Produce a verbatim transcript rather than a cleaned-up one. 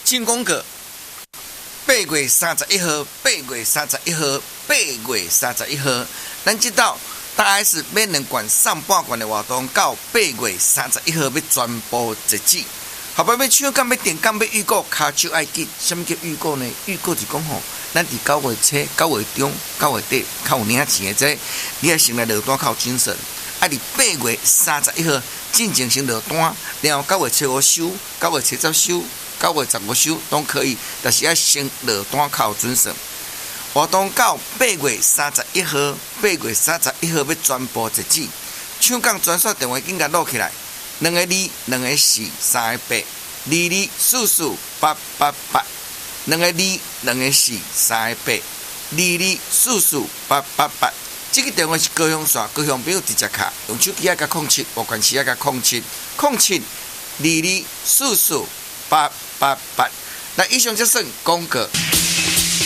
进攻个八月三十一号，八月三十一号，八月三十一号，咱知道大 S 免两冠上半冠的活动到八月三十一号要全部截止。后摆要抢干要定干要预购，骹手爱紧。什么叫预购呢？预购是讲吼，咱伫九月初、九月中、九月底较有领钱的这，你要先来落单靠精神。啊，伫八月三十一号进前先落单，然后九月初五收，九月初十收，九月十五收都可以，但是要先落单靠准绳。活动到八月三十一号，八月三十一号要全部截止。抢讲专线电话紧甲录起来。两个二，两个四，三个八，二二四四八八八，两个二，两个四，三个八，二二四四八八八。这个电话是高雄线，高雄朋友直接卡，用手机啊加控七，无关系啊加控七，控七二二四四八八八。那以上就算广告。